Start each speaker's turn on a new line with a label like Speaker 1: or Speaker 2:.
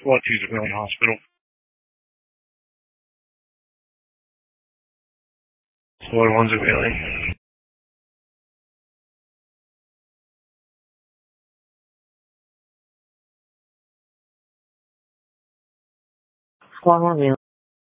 Speaker 1: What is Valley Hospital? Floor one's availing. Floor one availing.